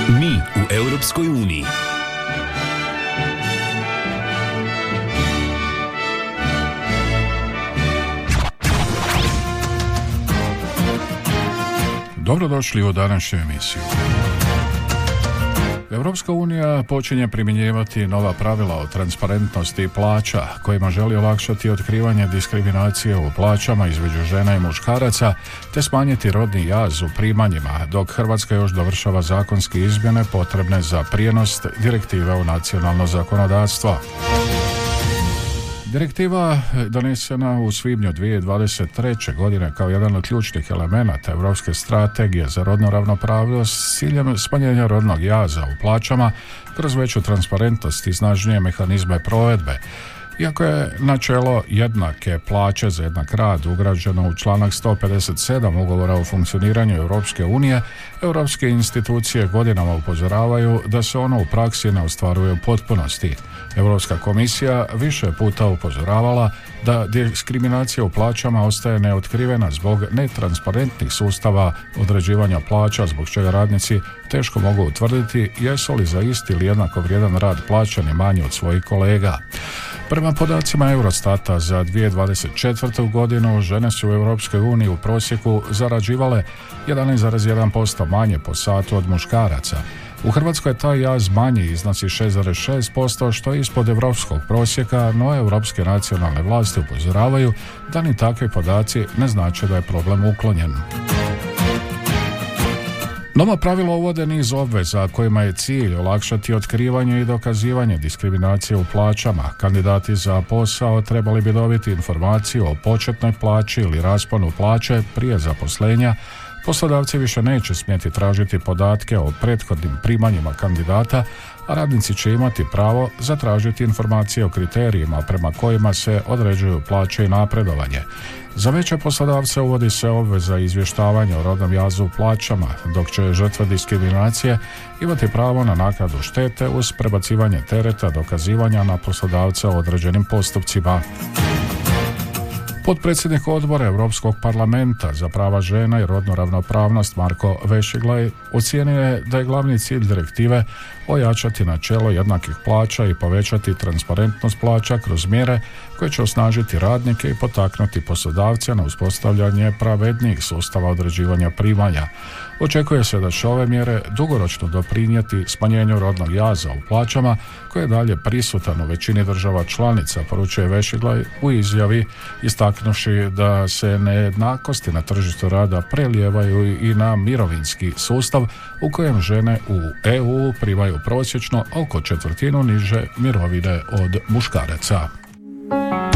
Mi u Europskoj uniji. Dobrodošli u današnju emisiju. Europska unija počinje primjenjivati nova pravila o transparentnosti plaća, kojima želi olakšati otkrivanje diskriminacije u plaćama između žena i muškaraca, te smanjiti rodni jaz u primanjima, dok Hrvatska još dovršava zakonske izmjene potrebne za prijenos direktive u nacionalno zakonodavstvo. Direktiva donesena u svibnju 2023. godine kao jedan od ključnih elemenata Europske strategije za rodnu ravnopravnost s ciljem smanjenja rodnog jaza u plaćama kroz veću transparentnost i snažnije mehanizme provedbe. Iako je načelo jednake plaće za jednak rad ugrađeno u članak 157 ugovora o funkcioniranju Europske unije, europske institucije godinama upozoravaju da se ono u praksi ne ostvaruje u potpunosti. Europska komisija više puta upozoravala da diskriminacija u plaćama ostaje neotkrivena zbog netransparentnih sustava određivanja plaća, zbog čega radnici teško mogu utvrditi jesu li za isti ili jednako vrijedan rad plaćani manje od svojih kolega. Prema podacima Eurostata za 2024. godinu, žene su u Europskoj uniji u prosjeku zarađivale 11,1% manje po satu od muškaraca. U Hrvatskoj je taj jaz manji, iznosi 6,6%, što je ispod europskog prosjeka, no europske nacionalne vlasti upozoravaju da ni takvi podaci ne znače da je problem uklonjen. Nova pravila uvode niz obveza kojima je cilj olakšati otkrivanje i dokazivanje diskriminacije u plaćama. Kandidati za posao trebali bi dobiti informaciju o početnoj plaći ili rasponu plaće prije zaposlenja. Poslodavci više neće smjeti tražiti podatke o prethodnim primanjima kandidata, a radnici će imati pravo zatražiti informacije o kriterijima prema kojima se određuju plaće i napredovanje. Za veće poslodavce uvodi se obveza izvještavanja o rodnom jazu u plaćama, dok će žrtve diskriminacije imati pravo na naknadu štete uz prebacivanje tereta dokazivanja na poslodavca u određenim postupcima. Potpredsjednik odbora Europskog parlamenta za prava žena i rodnu ravnopravnost Marko Vešiglaj ocijenio je da je glavni cilj direktive ojačati načelo jednakih plaća i povećati transparentnost plaća kroz mjere koje će osnažiti radnike i potaknuti poslodavce na uspostavljanje pravednijih sustava određivanja primanja. Očekuje se da će ove mjere dugoročno doprinijeti smanjenju rodnog jaza u plaćama, koje je dalje prisutan u većini država članica, poručuje Vešiglaj u izjavi, istaknuši da se nejednakosti na tržištu rada prelijevaju i na mirovinski sustav u kojem žene u EU primaju prosječno oko četvrtinu niže mirovine od muškaraca.